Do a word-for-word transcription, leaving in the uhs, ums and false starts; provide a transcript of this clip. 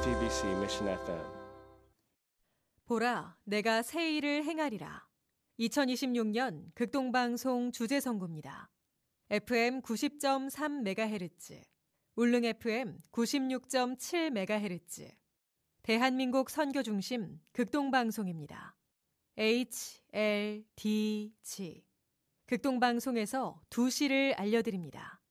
지비씨 Mission 에프엠. 보라, 내가 새 일을 행하리라. 이천이십육 년 극동방송 주제선구입니다. 에프엠 구십 점 삼 메가헤르츠, 울릉 에프엠 구십육 점 칠 메가헤르츠, 대한민국 선교 중심 극동방송입니다. 에이치 엘 디 지, 극동방송에서 두 시를 알려드립니다.